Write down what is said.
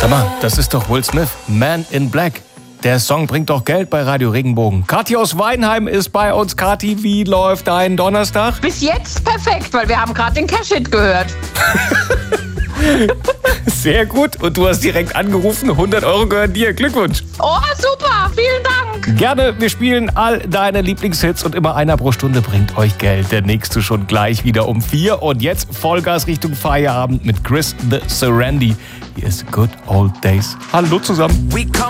Sag mal, das ist doch Will Smith, Man in Black. Der Song bringt doch Geld bei Radio Regenbogen. Kathi aus Weinheim ist bei uns. Kathi, wie läuft dein Donnerstag? Bis jetzt perfekt, weil wir haben gerade den Cash-Hit gehört. Sehr gut. Und du hast direkt angerufen. 100 € gehören dir. Glückwunsch. Oh, super. Vielen Dank. Gerne. Wir spielen all deine Lieblingshits und immer einer pro Stunde bringt euch Geld. Der nächste schon gleich wieder um 4. Und jetzt Vollgas Richtung Feierabend mit Chris the Serendy. Hier ist Good Old Days. Hallo zusammen.